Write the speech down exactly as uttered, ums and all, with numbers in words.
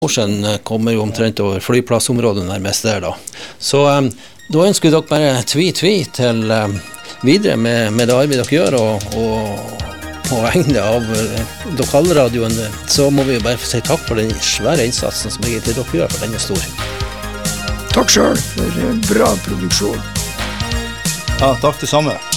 Ocean kommer jo omtrent over flyplassområdet nærmest der da. Så um, da ønsker dere bare tvi-tvi til um, videre med, med det arbeidet dere gjør, og, og på vegne av uh, lokalradioen, så må vi jo bare få si takk for den svære innsatsen som egentlig dere gjør, for den er stor. Takk selv for bra produksjon. Ja, takk det samme.